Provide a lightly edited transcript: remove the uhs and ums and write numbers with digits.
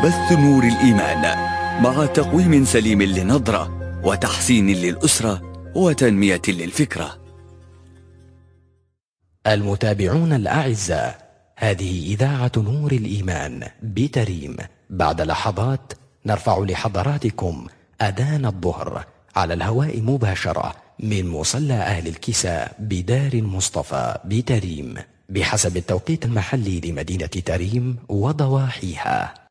بث نور الإيمان مع تقويم سليم للنظرة وتحسين للأسرة وتنمية للفكرة. المتابعون الأعزاء، هذه إذاعة نور الإيمان بتريم. بعد لحظات نرفع لحضراتكم أذان الظهر على الهواء مباشرة من مصلى أهل الكساء بدار المصطفى بتريم بحسب التوقيت المحلي لمدينة تريم وضواحيها.